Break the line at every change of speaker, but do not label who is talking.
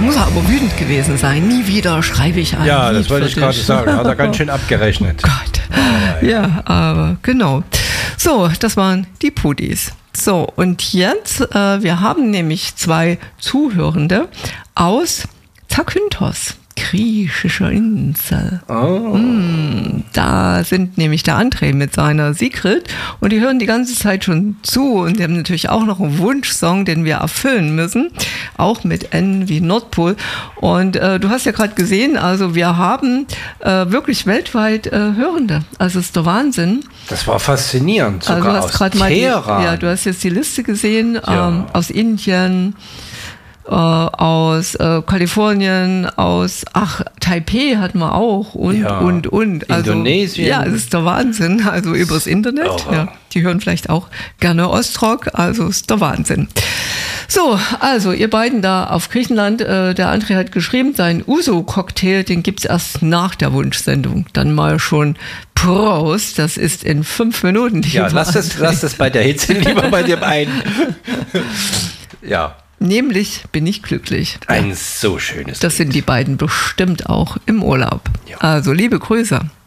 muss er aber wütend gewesen sein. Nie wieder schreibe ich ein
Ja,
Lied
das wollte
für
ich gerade
dich.
sagen. Hat er ganz schön abgerechnet.
Gott. Ja, aber genau. So, das waren die Pudis. So, und jetzt, wir haben nämlich 2 Zuhörende aus Zakynthos, griechischer Insel.
Oh.
Da sind nämlich der André mit seiner Sigrid und die hören die ganze Zeit schon zu und die haben natürlich auch noch einen Wunschsong, den wir erfüllen müssen, auch mit N wie Nordpol. Und du hast ja gerade gesehen, also wir haben wirklich weltweit Hörende. Also es ist der Wahnsinn.
Das war faszinierend, sogar
Also du hast
aus
gerade mal
Teheran.
du hast jetzt die Liste gesehen,
Ja.
aus Indien, aus Kalifornien, aus Taipei hatten wir auch und. Also,
Indonesien.
Ja, es ist der Wahnsinn. Also übers Internet.
Irre.
Ja, die hören vielleicht auch gerne Ostrock. Also ist der Wahnsinn. So, also ihr beiden da auf Griechenland, der André hat geschrieben, sein Uso-Cocktail, den gibt's erst nach der Wunschsendung. Dann mal schon Prost, das ist in 5 Minuten.
Ja, lass das bei der Hitze lieber bei dem einen. Ja.
Nämlich bin ich glücklich.
Ein so schönes
Das sind die beiden bestimmt auch im Urlaub.
Ja.
Also liebe Grüße.